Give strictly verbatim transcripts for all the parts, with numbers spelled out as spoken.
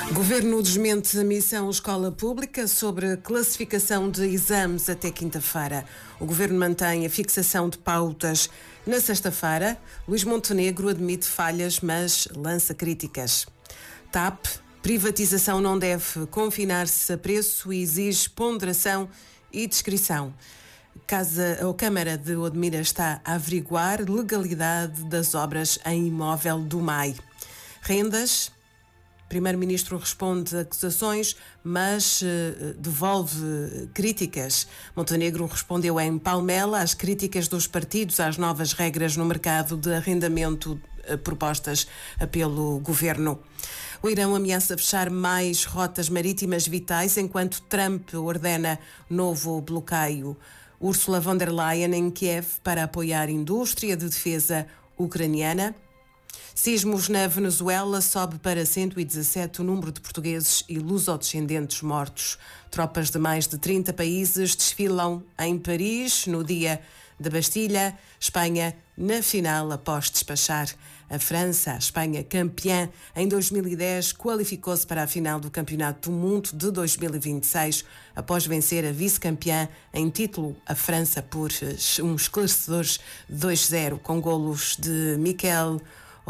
Governo desmente a missão Escola Pública sobre classificação de exames até quinta-feira. O Governo mantém a fixação de pautas. Na sexta-feira, Luís Montenegro admite falhas, mas lança críticas. T A P, privatização não deve confinar-se a preço e exige ponderação e descrição. Casa, a Câmara de Odmira está a averiguar legalidade das obras em imóvel do M A I. Rendas. Primeiro-Ministro responde a acusações, mas uh, devolve críticas. Montenegro respondeu em Palmela às críticas dos partidos às novas regras no mercado de arrendamento uh, propostas uh, pelo Governo. O Irão ameaça fechar mais rotas marítimas vitais enquanto Trump ordena novo bloqueio. Ursula von der Leyen em Kiev para apoiar a indústria de defesa ucraniana. Sismos na Venezuela, sobe para cento e dezassete o número de portugueses e lusodescendentes mortos. Tropas de mais de trinta países desfilam em Paris no dia da Bastilha. Espanha na final após despachar a França. A Espanha, campeã em dois mil e dez, qualificou-se para a final do Campeonato do Mundo de dois mil e vinte e seis após vencer a vice-campeã em título, a França, por um esclarecedor dois a zero, com golos de Miquel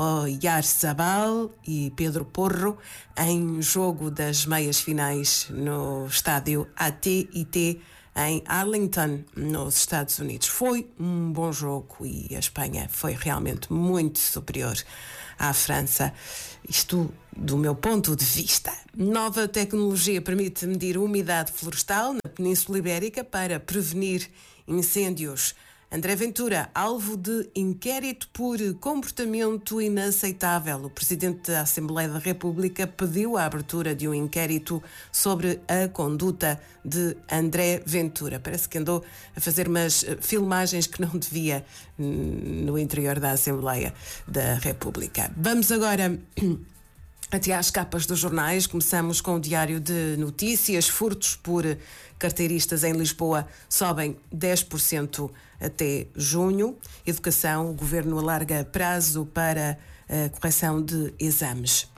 Oyarzabal e Pedro Porro em jogo das meias finais no estádio A T e T em Arlington, nos Estados Unidos. Foi um bom jogo e a Espanha foi realmente muito superior à França. Isto do meu ponto de vista. Nova tecnologia permite medir a umidade florestal na Península Ibérica para prevenir incêndios. André Ventura, alvo de inquérito por comportamento inaceitável. O Presidente da Assembleia da República pediu a abertura de um inquérito sobre a conduta de André Ventura. Parece que andou a fazer umas filmagens que não devia no interior da Assembleia da República. Vamos agora até às capas dos jornais. Começamos com o Diário de Notícias. Furtos por carteiristas em Lisboa sobem dez por cento até junho. Educação, o Governo alarga prazo para a correção de exames.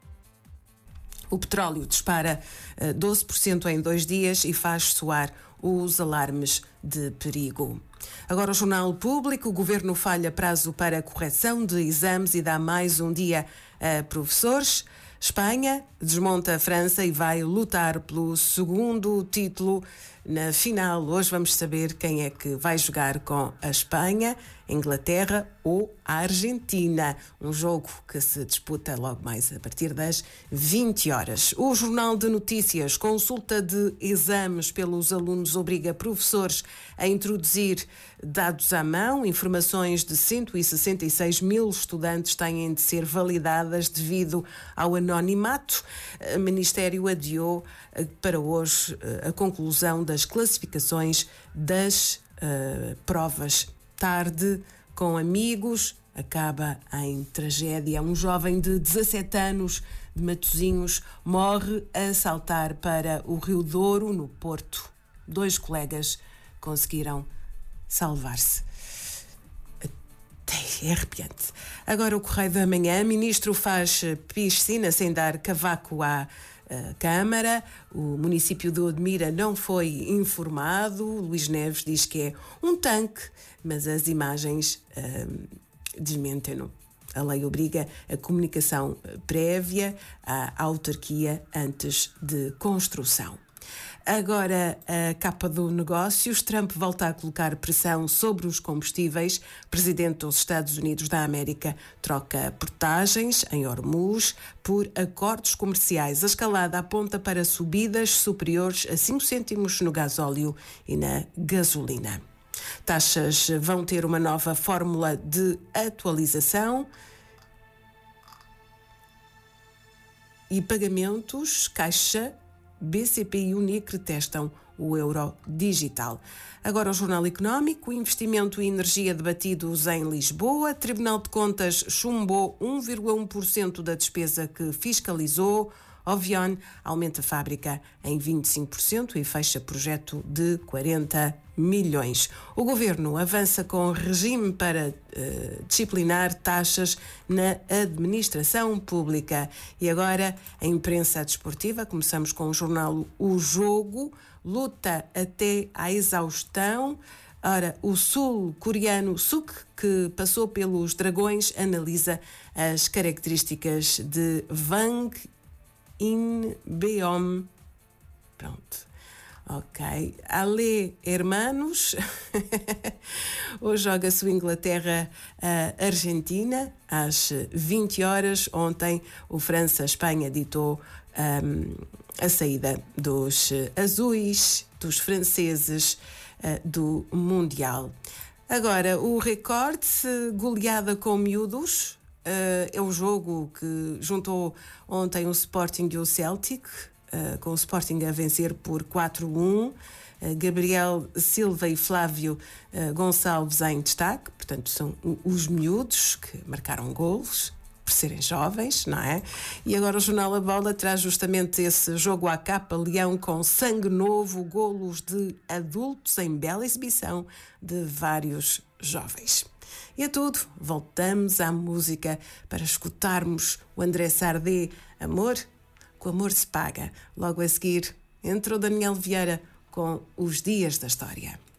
O petróleo dispara doze por cento em dois dias e faz soar os alarmes de perigo. Agora o Jornal Público. O Governo falha prazo para a correção de exames e dá mais um dia a professores. Espanha desmonta a França e vai lutar pelo segundo título na final. Hoje vamos saber quem é que vai jogar com a Espanha, a Inglaterra ou a Argentina. Um jogo que se disputa logo mais a partir das vinte horas. O Jornal de Notícias. Consulta de exames pelos alunos obriga professores a introduzir dados à mão. Informações de cento e sessenta e seis mil estudantes têm de ser validadas devido ao anonimato. O Ministério adiou para hoje a conclusão das classificações das uh, provas. Tarde com amigos acaba em tragédia. Um jovem de dezassete anos de Matosinhos morre a saltar para o Rio Douro, no Porto. Dois colegas conseguiram salvar-se. É arrepiante. Agora o Correio da Manhã. Ministro faz piscina sem dar cavaco à uh, Câmara. O município de Odmira não foi informado. Luís Neves diz que é um tanque, mas as imagens uh, desmentem-no. A lei obriga a comunicação prévia à autarquia antes de construção. Agora, a capa do Negócios. Trump volta a colocar pressão sobre os combustíveis. Presidente dos Estados Unidos da América troca portagens em Hormuz por acordos comerciais. A escalada aponta para subidas superiores a cinco cêntimos no gasóleo e na gasolina. Taxas vão ter uma nova fórmula de atualização. E pagamentos, Caixa, B C P e Unicre testam o euro digital. Agora o Jornal Económico. Investimento e energia debatidos em Lisboa. Tribunal de Contas chumbou um vírgula um por cento da despesa que fiscalizou. Ovion aumenta a fábrica em vinte e cinco por cento e fecha projeto de quarenta milhões. O governo avança com regime para uh, disciplinar taxas na administração pública. E agora, a imprensa desportiva. Começamos com o jornal O Jogo. Luta até à exaustão. Ora, o sul-coreano Suk, que passou pelos Dragões, analisa as características de Wang In-beom. Pronto. Ok. Ale Hermanos. Hoje joga-se o Inglaterra-Argentina às vinte horas. Ontem o França-Espanha ditou um, a saída dos azuis, dos franceses, do Mundial. Agora, o recorde, goleada com miúdos, é o jogo que juntou ontem o Sporting e o Celtic, com o Sporting a vencer por quatro a um. Gabriel Silva e Flávio Gonçalves em destaque, portanto são os miúdos que marcaram golos, por serem jovens, não é? E agora o Jornal A Bola traz justamente esse jogo à capa, Leão com sangue novo, golos de adultos em bela exibição de vários jovens. E é tudo, voltamos à música para escutarmos o André Sardé, Amor, com amor se paga. Logo a seguir entra o Daniel Vieira com Os Dias da História.